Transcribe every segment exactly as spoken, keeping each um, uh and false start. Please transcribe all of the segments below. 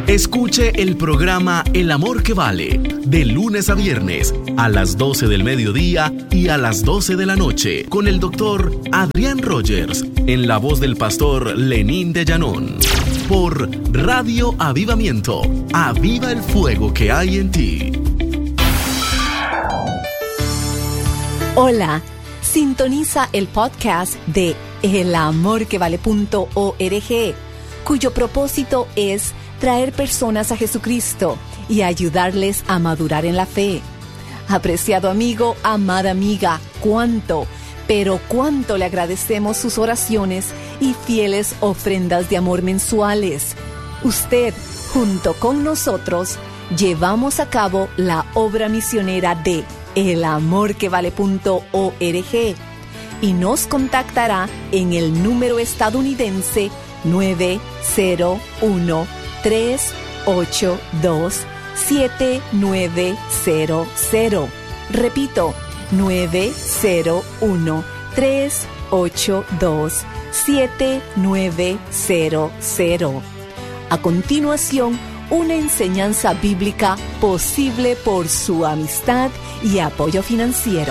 Escuche el programa El Amor que Vale, de lunes a viernes, a las doce del mediodía y a las doce de la noche, con el doctor Adrián Rogers, en la voz del pastor Lenín de Llanón. Por Radio Avivamiento, aviva el fuego que hay en ti. Hola, sintoniza el podcast de el amor que vale punto org, cuyo propósito es traer personas a Jesucristo y ayudarles a madurar en la fe. Apreciado amigo, amada amiga, cuánto, pero cuánto le agradecemos sus oraciones y fieles ofrendas de amor mensuales. Usted, junto con nosotros, llevamos a cabo la obra misionera de el amor que vale punto org y nos contactará en el número estadounidense nueve cero uno, tres ocho dos, siete nueve cero cero. Repito, nueve cero uno, tres ocho dos, siete nueve cero cero. A continuación, una enseñanza bíblica posible por su amistad y apoyo financiero.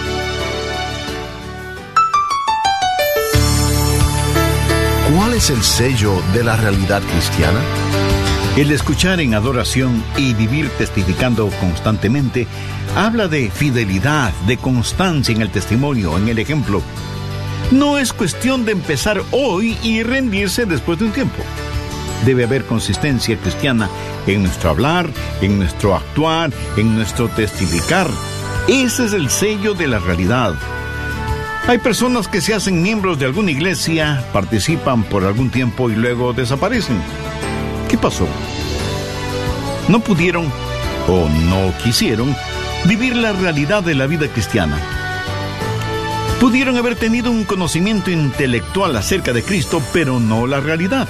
¿Cuál es el sello de la realidad cristiana? El escuchar en adoración y vivir testificando constantemente habla de fidelidad, de constancia en el testimonio, en el ejemplo. No es cuestión de empezar hoy y rendirse después de un tiempo. Debe haber consistencia cristiana en nuestro hablar, en nuestro actuar, en nuestro testificar. Ese es el sello de la realidad. Hay personas que se hacen miembros de alguna iglesia, participan por algún tiempo y luego desaparecen. ¿Qué pasó? No pudieron o no quisieron vivir la realidad de la vida cristiana. Pudieron haber tenido un conocimiento intelectual acerca de Cristo, pero no la realidad.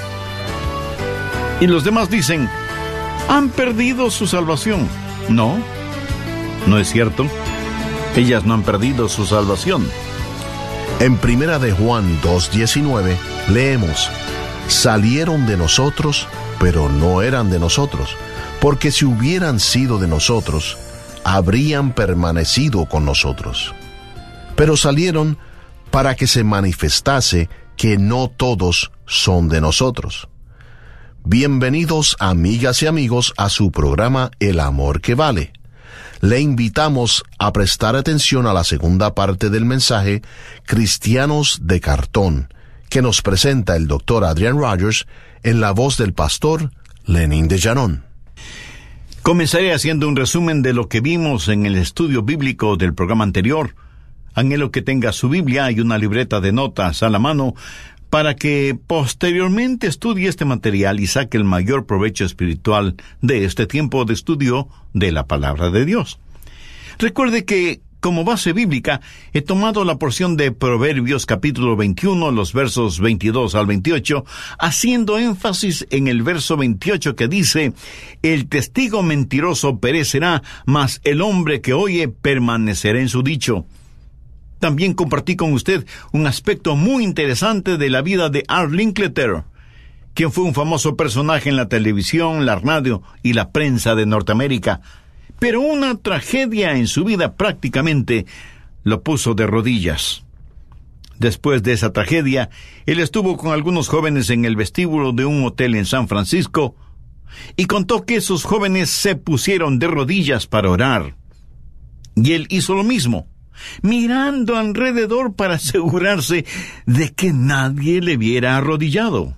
Y los demás dicen, han perdido su salvación. No, no es cierto. Ellas no han perdido su salvación. En Primera de Juan dos diecinueve leemos, salieron de nosotros, pero no eran de nosotros, porque si hubieran sido de nosotros, habrían permanecido con nosotros. Pero salieron para que se manifestase que no todos son de nosotros. Bienvenidos, amigas y amigos, a su programa El Amor que Vale. Le invitamos a prestar atención a la segunda parte del mensaje Cristianos de Cartón, que nos presenta el doctor Adrián Rogers en la voz del pastor Lenín de Llanón. Comenzaré haciendo un resumen de lo que vimos en el estudio bíblico del programa anterior. Anhelo que tenga su Biblia y una libreta de notas a la mano para que posteriormente estudie este material y saque el mayor provecho espiritual de este tiempo de estudio de la Palabra de Dios. Recuerde que, como base bíblica, he tomado la porción de Proverbios capítulo veintiuno, los versos veintidós al veintiocho, haciendo énfasis en el verso veintiocho que dice, el testigo mentiroso perecerá, mas el hombre que oye permanecerá en su dicho. También compartí con usted un aspecto muy interesante de la vida de Art Linkletter, quien fue un famoso personaje en la televisión, la radio y la prensa de Norteamérica. Pero una tragedia en su vida prácticamente lo puso de rodillas. Después de esa tragedia, él estuvo con algunos jóvenes en el vestíbulo de un hotel en San Francisco y contó que esos jóvenes se pusieron de rodillas para orar. Y él hizo lo mismo, mirando alrededor para asegurarse de que nadie le viera arrodillado.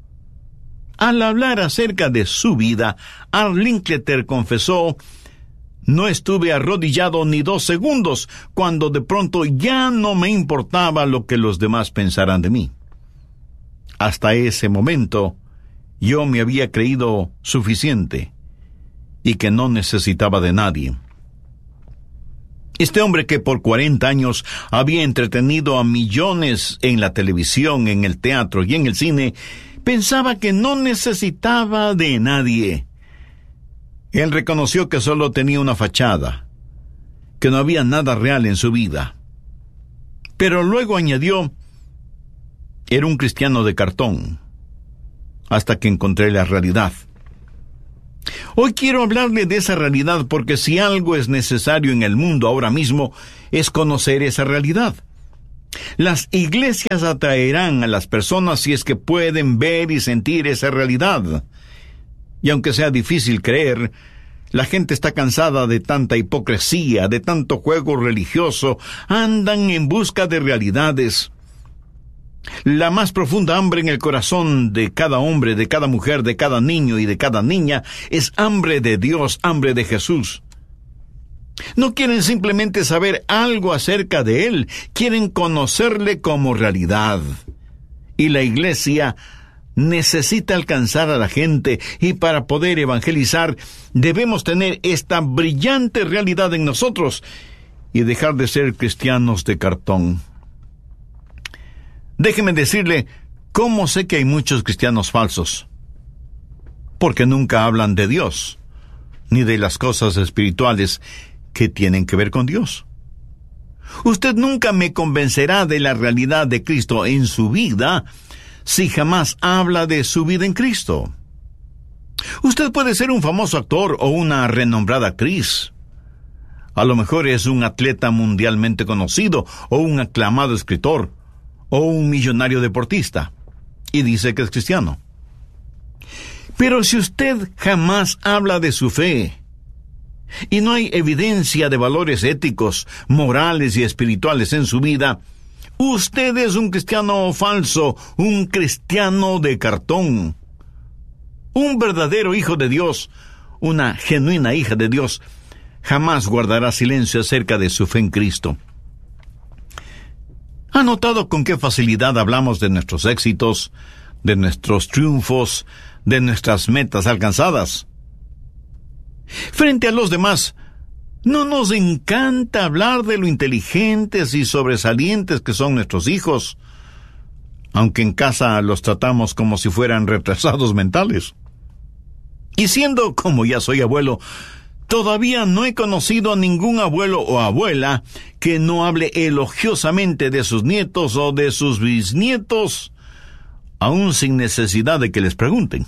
Al hablar acerca de su vida, Art Linkletter confesó, no estuve arrodillado ni dos segundos, cuando de pronto ya no me importaba lo que los demás pensaran de mí. Hasta ese momento, yo me había creído suficiente y que no necesitaba de nadie. Este hombre que por cuarenta años había entretenido a millones en la televisión, en el teatro y en el cine, pensaba que no necesitaba de nadie. Él reconoció que solo tenía una fachada, que no había nada real en su vida. Pero luego añadió, era un cristiano de cartón, hasta que encontré la realidad. Hoy quiero hablarle de esa realidad porque si algo es necesario en el mundo ahora mismo es conocer esa realidad. Las iglesias atraerán a las personas si es que pueden ver y sentir esa realidad. Y aunque sea difícil creer, la gente está cansada de tanta hipocresía, de tanto juego religioso, andan en busca de realidades. La más profunda hambre en el corazón de cada hombre, de cada mujer, de cada niño y de cada niña es hambre de Dios, hambre de Jesús. No quieren simplemente saber algo acerca de Él, quieren conocerle como realidad. Y la iglesia necesita alcanzar a la gente, y para poder evangelizar debemos tener esta brillante realidad en nosotros y dejar de ser cristianos de cartón. Déjeme decirle cómo sé que hay muchos cristianos falsos. Porque nunca hablan de Dios, ni de las cosas espirituales que tienen que ver con Dios. Usted nunca me convencerá de la realidad de Cristo en su vida si jamás habla de su vida en Cristo. Usted puede ser un famoso actor o una renombrada actriz. A lo mejor es un atleta mundialmente conocido o un aclamado escritor o un millonario deportista, y dice que es cristiano. Pero si usted jamás habla de su fe, y no hay evidencia de valores éticos, morales y espirituales en su vida, usted es un cristiano falso, un cristiano de cartón. Un verdadero hijo de Dios, una genuina hija de Dios, jamás guardará silencio acerca de su fe en Cristo. ¿Ha notado con qué facilidad hablamos de nuestros éxitos, de nuestros triunfos, de nuestras metas alcanzadas? Frente a los demás, no nos encanta hablar de lo inteligentes y sobresalientes que son nuestros hijos, aunque en casa los tratamos como si fueran retrasados mentales. Y siendo como ya soy abuelo, todavía no he conocido a ningún abuelo o abuela que no hable elogiosamente de sus nietos o de sus bisnietos, aún sin necesidad de que les pregunten.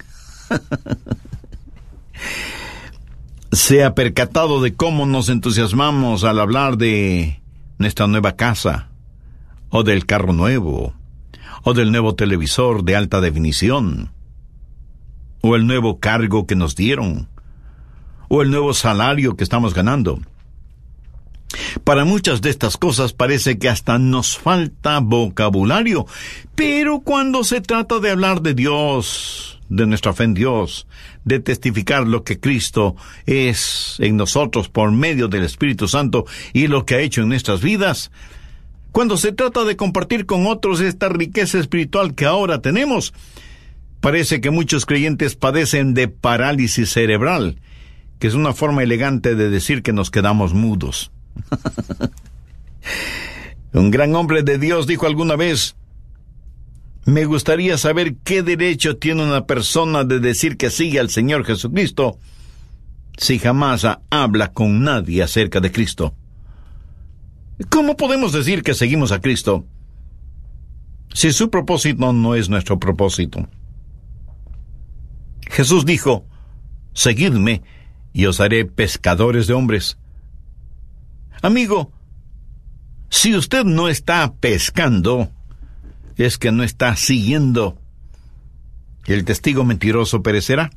¿Se ha percatado de cómo nos entusiasmamos al hablar de nuestra nueva casa, o del carro nuevo, o del nuevo televisor de alta definición, o el nuevo cargo que nos dieron, o el nuevo salario que estamos ganando? Para muchas de estas cosas parece que hasta nos falta vocabulario, pero cuando se trata de hablar de Dios, de nuestra fe en Dios, de testificar lo que Cristo es en nosotros por medio del Espíritu Santo y lo que ha hecho en nuestras vidas, cuando se trata de compartir con otros esta riqueza espiritual que ahora tenemos, parece que muchos creyentes padecen de parálisis cerebral, que es una forma elegante de decir que nos quedamos mudos. Un gran hombre de Dios dijo alguna vez: me gustaría saber qué derecho tiene una persona de decir que sigue al Señor Jesucristo si jamás habla con nadie acerca de Cristo. ¿Cómo podemos decir que seguimos a Cristo si su propósito no es nuestro propósito? Jesús dijo: seguidme y os haré pescadores de hombres. Amigo, si usted no está pescando, es que no está siguiendo. El testigo mentiroso perecerá.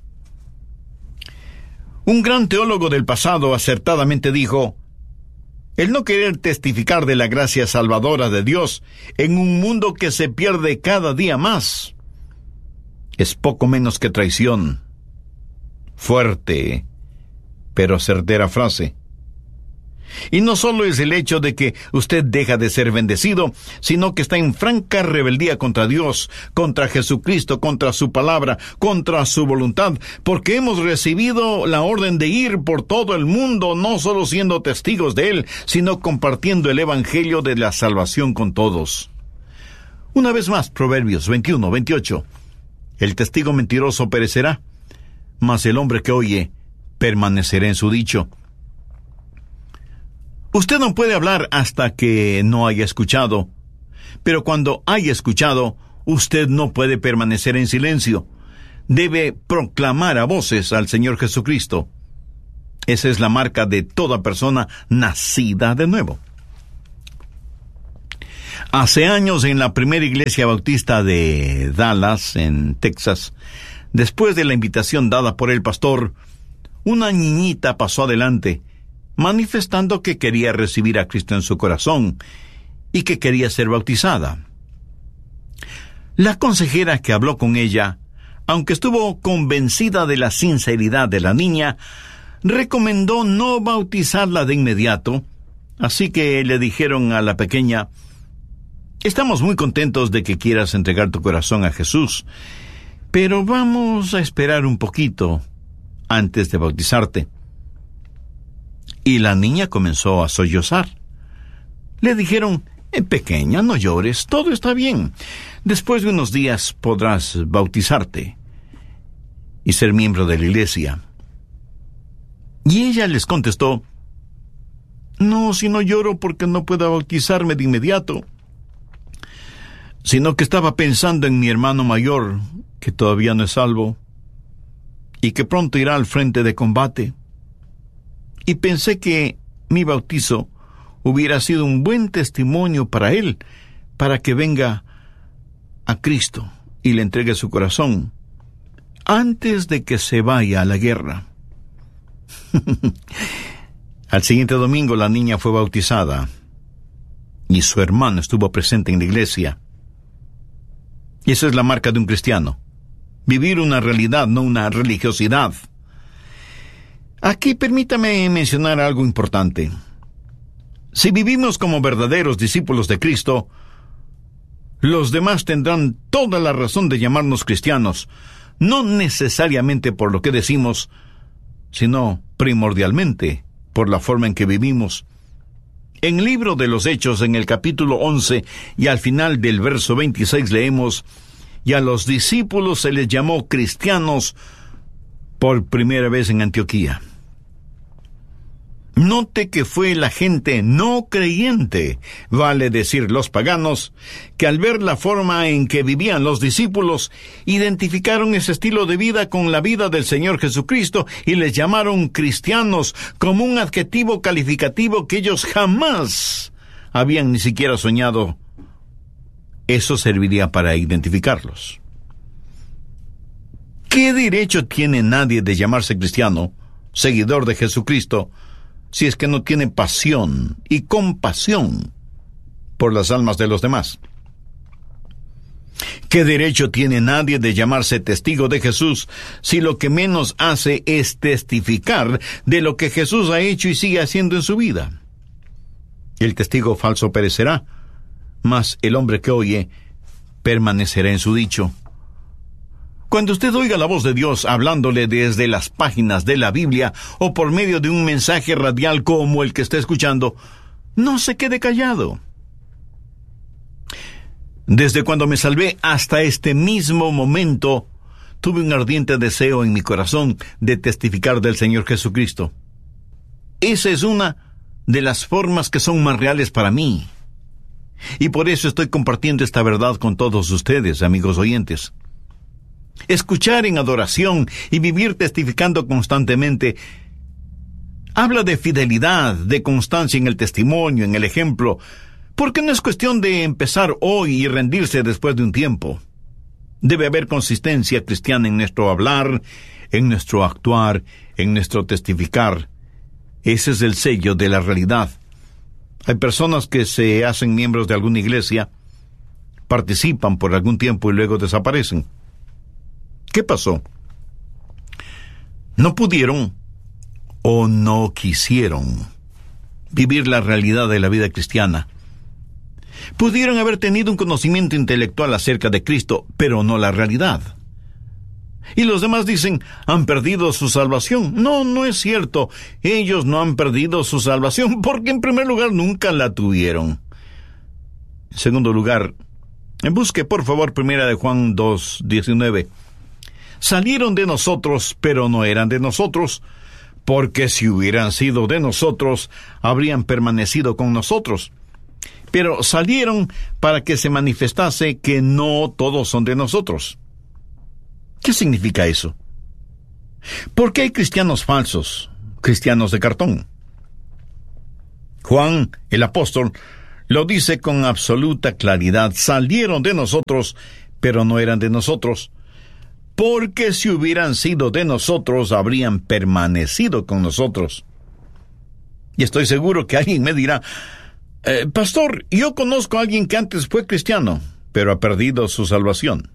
Un gran teólogo del pasado acertadamente dijo: el no querer testificar de la gracia salvadora de Dios en un mundo que se pierde cada día más es poco menos que traición. Fuerte, pero certera frase. Y no solo es el hecho de que usted deja de ser bendecido, sino que está en franca rebeldía contra Dios, contra Jesucristo, contra su palabra, contra su voluntad, porque hemos recibido la orden de ir por todo el mundo, no solo siendo testigos de Él, sino compartiendo el evangelio de la salvación con todos. Una vez más, Proverbios veintiuno, veintiocho. El testigo mentiroso perecerá, mas el hombre que oye permanecerá en su dicho. Usted no puede hablar hasta que no haya escuchado, pero cuando haya escuchado, usted no puede permanecer en silencio. debe proclamar a voces al Señor Jesucristo. Esa es la marca de toda persona nacida de nuevo. Hace años, en la primera iglesia bautista de Dallas, en Texas, después de la invitación dada por el pastor, una niñita pasó adelante, manifestando que quería recibir a Cristo en su corazón y que quería ser bautizada. La consejera que habló con ella, aunque estuvo convencida de la sinceridad de la niña, recomendó no bautizarla de inmediato, así que le dijeron a la pequeña: «Estamos muy contentos de que quieras entregar tu corazón a Jesús, pero vamos a esperar un poquito antes de bautizarte». Y la niña comenzó a sollozar. Le dijeron: eh, «Pequeña, no llores, todo está bien. Después de unos días podrás bautizarte y ser miembro de la iglesia». Y ella les contestó: «No, si no lloro porque no puedo bautizarme de inmediato, sino que estaba pensando en mi hermano mayor, que todavía no es salvo, y que pronto irá al frente de combate. Y pensé que mi bautizo hubiera sido un buen testimonio para él, para que venga a Cristo y le entregue su corazón, antes de que se vaya a la guerra». Al siguiente domingo la niña fue bautizada y su hermano estuvo presente en la iglesia. Y esa es la marca de un cristiano: vivir una realidad, no una religiosidad. Aquí permítame mencionar algo importante. Si vivimos como verdaderos discípulos de Cristo, los demás tendrán toda la razón de llamarnos cristianos, no necesariamente por lo que decimos, sino primordialmente por la forma en que vivimos. En el libro de los Hechos, en el capítulo once y al final del verso veintiséis leemos: «Y a los discípulos se les llamó cristianos por primera vez en Antioquía». Note que fue la gente no creyente, vale decir los paganos, que al ver la forma en que vivían los discípulos, identificaron ese estilo de vida con la vida del Señor Jesucristo y les llamaron cristianos como un adjetivo calificativo que ellos jamás habían ni siquiera soñado. Eso serviría para identificarlos. ¿Qué derecho tiene nadie de llamarse cristiano, seguidor de Jesucristo, si es que no tiene pasión y compasión por las almas de los demás? ¿Qué derecho tiene nadie de llamarse testigo de Jesús si lo que menos hace es testificar de lo que Jesús ha hecho y sigue haciendo en su vida? El testigo falso perecerá, mas el hombre que oye permanecerá en su dicho. Cuando usted oiga la voz de Dios hablándole desde las páginas de la Biblia o por medio de un mensaje radial como el que está escuchando, no se quede callado. Desde cuando me salvé hasta este mismo momento, tuve un ardiente deseo en mi corazón de testificar del Señor Jesucristo. Esa es una de las formas que son más reales para mí. Y por eso estoy compartiendo esta verdad con todos ustedes, amigos oyentes. Escuchar en adoración y vivir testificando constantemente habla de fidelidad, de constancia en el testimonio, en el ejemplo, porque no es cuestión de empezar hoy y rendirse después de un tiempo. Debe haber consistencia cristiana en nuestro hablar, en nuestro actuar, en nuestro testificar. Ese es el sello de la realidad. Hay personas que se hacen miembros de alguna iglesia, participan por algún tiempo y luego desaparecen. ¿Qué pasó? No pudieron o no quisieron vivir la realidad de la vida cristiana. Pudieron haber tenido un conocimiento intelectual acerca de Cristo, pero no la realidad. Y los demás dicen, han perdido su salvación. No, no es cierto. Ellos no han perdido su salvación porque en primer lugar nunca la tuvieron. En segundo lugar, busque por favor primera de Juan dos diecinueve. Salieron de nosotros, pero no eran de nosotros, porque si hubieran sido de nosotros, habrían permanecido con nosotros. Pero salieron para que se manifestase que no todos son de nosotros. ¿Qué significa eso? ¿Por qué hay cristianos falsos, cristianos de cartón? Juan, el apóstol, lo dice con absoluta claridad. Salieron de nosotros, pero no eran de nosotros. Porque si hubieran sido de nosotros, habrían permanecido con nosotros. Y estoy seguro que alguien me dirá, eh, pastor, yo conozco a alguien que antes fue cristiano, pero ha perdido su salvación.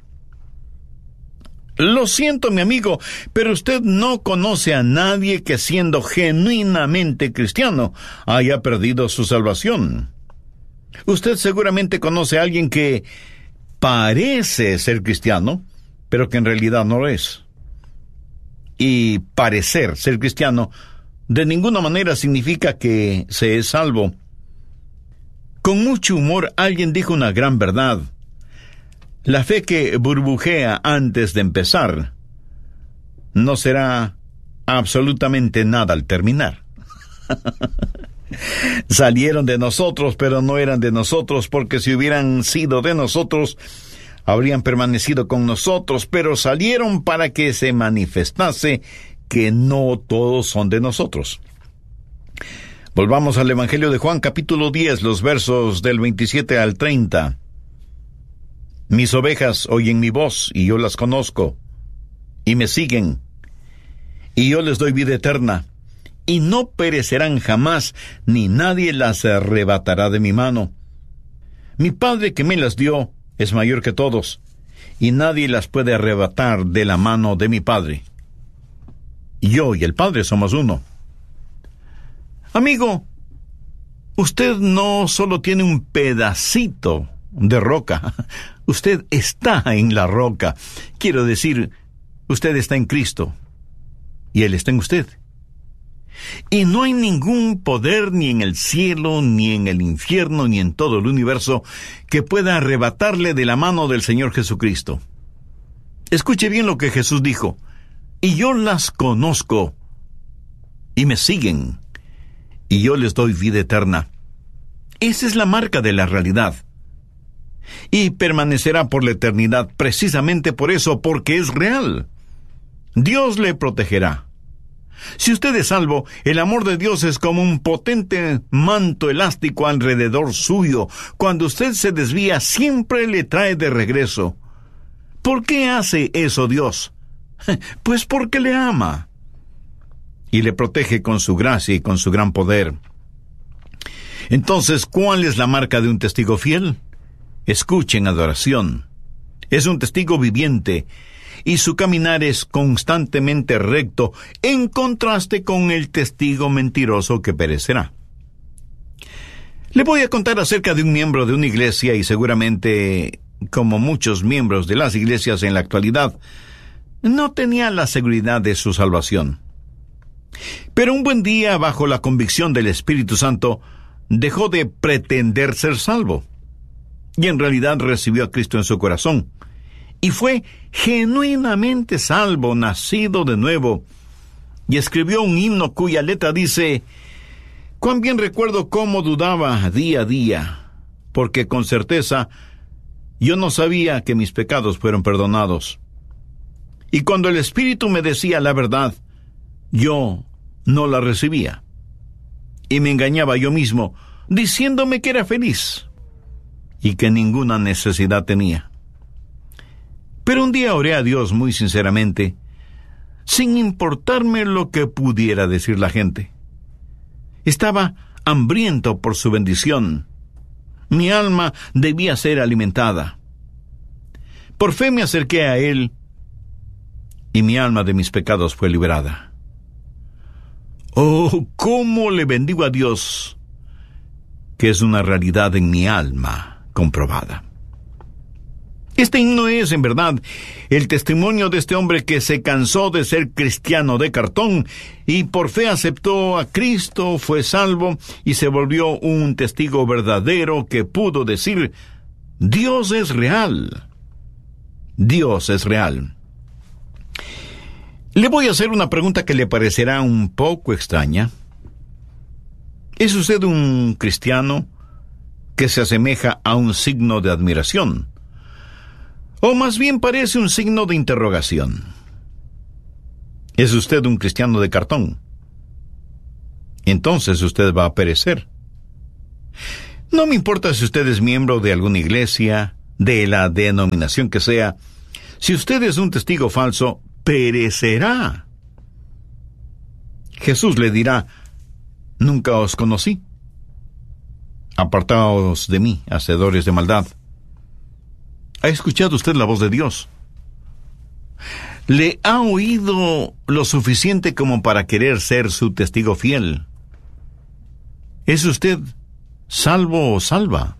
Lo siento, mi amigo, pero usted no conoce a nadie que siendo genuinamente cristiano haya perdido su salvación. Usted seguramente conoce a alguien que parece ser cristiano, pero que en realidad no lo es. Y parecer ser cristiano de ninguna manera significa que se es salvo. Con mucho humor alguien dijo una gran verdad. La fe que burbujea antes de empezar no será absolutamente nada al terminar. Salieron de nosotros, pero no eran de nosotros, porque si hubieran sido de nosotros, habrían permanecido con nosotros, pero salieron para que se manifestase que no todos son de nosotros. Volvamos al Evangelio de Juan, capítulo diez, los versos del veintisiete al treinta. Mis ovejas oyen mi voz, y yo las conozco, y me siguen, y yo les doy vida eterna, y no perecerán jamás, ni nadie las arrebatará de mi mano. Mi Padre que me las dio es mayor que todos, y nadie las puede arrebatar de la mano de mi Padre. Yo y el Padre somos uno. Amigo, usted no solo tiene un pedacito de roca, usted está en la roca. Quiero decir, usted está en Cristo, y Él está en usted. Y no hay ningún poder ni en el cielo, ni en el infierno, ni en todo el universo que pueda arrebatarle de la mano del Señor Jesucristo. Escuche bien lo que Jesús dijo. Y yo las conozco, y me siguen, y yo les doy vida eterna. Esa es la marca de la realidad. Y permanecerá por la eternidad precisamente por eso, porque es real. Dios le protegerá. Si usted es salvo, el amor de Dios es como un potente manto elástico alrededor suyo. Cuando usted se desvía, siempre le trae de regreso. ¿Por qué hace eso Dios? Pues porque le ama. Y le protege con su gracia y con su gran poder. Entonces, ¿cuál es la marca de un testigo fiel? Escuchen adoración. Es un testigo viviente, y su caminar es constantemente recto, en contraste con el testigo mentiroso que perecerá. Le voy a contar acerca de un miembro de una iglesia, y seguramente, como muchos miembros de las iglesias en la actualidad, no tenía la seguridad de su salvación. Pero un buen día, bajo la convicción del Espíritu Santo, dejó de pretender ser salvo, y en realidad recibió a Cristo en su corazón, y fue genuinamente salvo, nacido de nuevo, y escribió un himno cuya letra dice: cuán bien recuerdo cómo dudaba día a día, porque con certeza yo no sabía que mis pecados fueron perdonados. Y cuando el Espíritu me decía la verdad, yo no la recibía, y me engañaba yo mismo, diciéndome que era feliz, y que ninguna necesidad tenía. Pero un día oré a Dios muy sinceramente, sin importarme lo que pudiera decir la gente. Estaba hambriento por su bendición. Mi alma debía ser alimentada. Por fe me acerqué a Él, y mi alma de mis pecados fue liberada. Oh, cómo le bendigo a Dios, que es una realidad en mi alma comprobada. Este himno es, en verdad, el testimonio de este hombre que se cansó de ser cristiano de cartón y por fe aceptó a Cristo, fue salvo y se volvió un testigo verdadero que pudo decir: Dios es real. Dios es real. Le voy a hacer una pregunta que le parecerá un poco extraña. ¿Es usted un cristiano que se asemeja a un signo de admiración? O más bien parece un signo de interrogación. ¿Es usted un cristiano de cartón? Entonces usted va a perecer. No me importa si usted es miembro de alguna iglesia, de la denominación que sea. Si usted es un testigo falso, perecerá. Jesús le dirá: nunca os conocí. Apartaos de mí, hacedores de maldad. ¿Ha escuchado usted la voz de Dios? ¿Le ha oído lo suficiente como para querer ser su testigo fiel? ¿Es usted salvo o salva?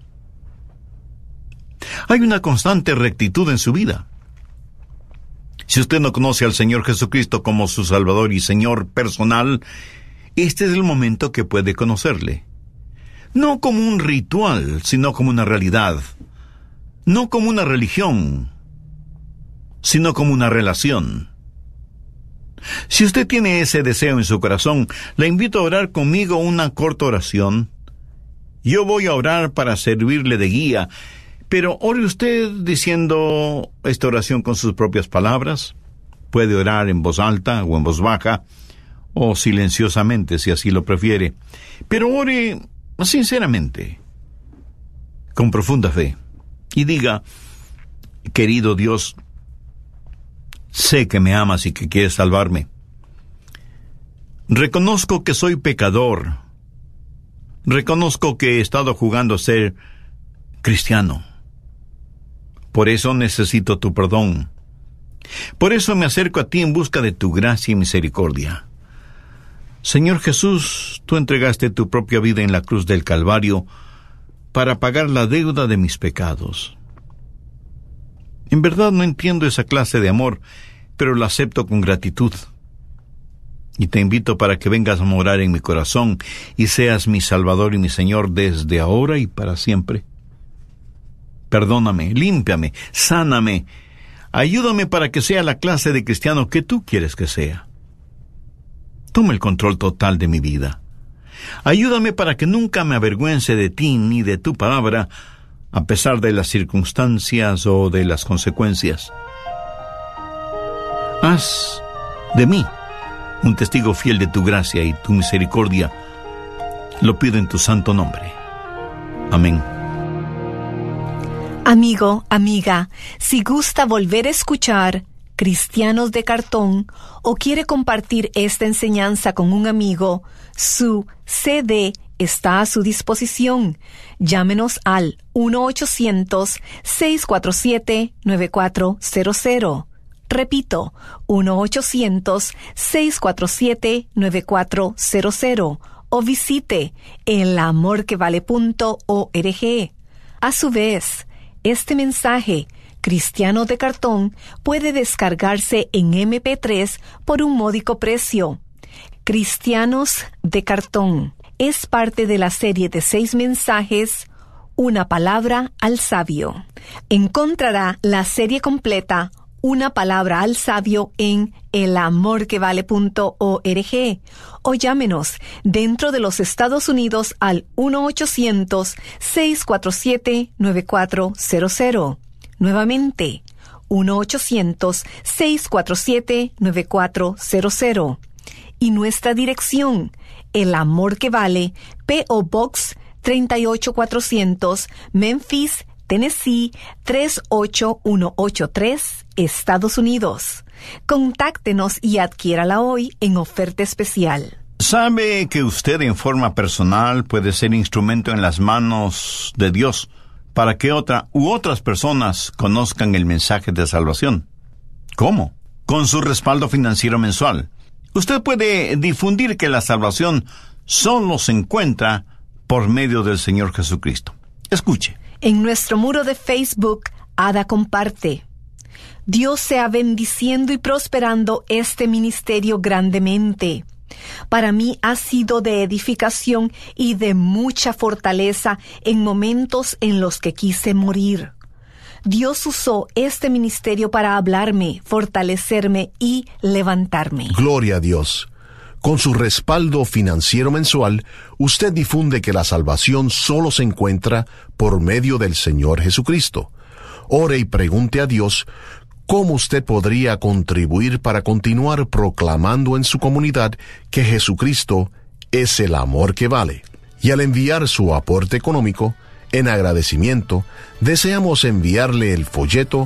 Hay una constante rectitud en su vida. Si usted no conoce al Señor Jesucristo como su Salvador y Señor personal, este es el momento que puede conocerle. No como un ritual, sino como una realidad. No como una religión, sino como una relación. Si usted tiene ese deseo en su corazón, le invito a orar conmigo una corta oración. Yo voy a orar para servirle de guía, pero ore usted diciendo esta oración con sus propias palabras. Puede orar en voz alta o en voz baja, o silenciosamente si así lo prefiere. Pero ore sinceramente, con profunda fe, y diga: querido Dios, sé que me amas y que quieres salvarme. Reconozco que soy pecador. Reconozco que he estado jugando a ser cristiano. Por eso necesito tu perdón. Por eso me acerco a ti en busca de tu gracia y misericordia. Señor Jesús, tú entregaste tu propia vida en la cruz del Calvario para pagar la deuda de mis pecados. En verdad no entiendo esa clase de amor, pero la acepto con gratitud. Y te invito para que vengas a morar en mi corazón y seas mi Salvador y mi Señor desde ahora y para siempre. Perdóname, límpiame, sáname. Ayúdame para que sea la clase de cristiano que tú quieres que sea. Toma el control total de mi vida. Ayúdame para que nunca me avergüence de ti ni de tu palabra, a pesar de las circunstancias o de las consecuencias. Haz de mí un testigo fiel de tu gracia y tu misericordia. Lo pido en tu santo nombre. Amén. Amigo, amiga, si gusta volver a escuchar Cristianos de Cartón o quiere compartir esta enseñanza con un amigo, su C D está a su disposición. Llámenos al uno ochocientos, seis cuatro siete, nueve cuatro cero cero. Repito, uno ochocientos, seis cuatro siete, nueve cuatro cero cero o visite el amor que vale punto org. A su vez, este mensaje, Cristiano de Cartón, puede descargarse en eme pe tres por un módico precio. Cristianos de Cartón es parte de la serie de seis mensajes, Una palabra al sabio. Encontrará la serie completa, Una palabra al sabio, en el amor que vale punto org o llámenos dentro de los Estados Unidos al uno ochocientos, seis cuatro siete, nueve cuatro cero cero. Nuevamente, uno ochocientos, seis cuatro siete, nueve cuatro cero cero. Y nuestra dirección, El Amor que Vale, P O Box treinta y ocho cuatrocientos, Memphis, Tennessee tres ocho uno ocho tres, Estados Unidos. Contáctenos y adquiérala hoy en oferta especial. ¿Sabe que usted en forma personal puede ser instrumento en las manos de Dios para que otra u otras personas conozcan el mensaje de salvación? ¿Cómo? Con su respaldo financiero mensual. Usted puede difundir que la salvación solo se encuentra por medio del Señor Jesucristo. Escuche. En nuestro muro de Facebook, Ada comparte: Dios sea bendiciendo y prosperando este ministerio grandemente. Para mí ha sido de edificación y de mucha fortaleza en momentos en los que quise morir. Dios usó este ministerio para hablarme, fortalecerme y levantarme. Gloria a Dios. Con su respaldo financiero mensual, usted difunde que la salvación solo se encuentra por medio del Señor Jesucristo. ore y pregunte a Dios cómo usted podría contribuir para continuar proclamando en su comunidad que Jesucristo es el amor que vale. Y al enviar su aporte económico, en agradecimiento, deseamos enviarle el folleto